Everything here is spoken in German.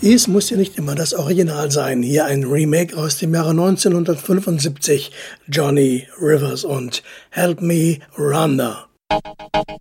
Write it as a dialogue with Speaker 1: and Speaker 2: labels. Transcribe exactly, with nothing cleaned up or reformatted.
Speaker 1: Dies muss ja nicht immer das Original sein. Hier ein Remake aus dem Jahre neunzehnhundertfünfundsiebzig. Johnny Rivers und Help Me Rhonda.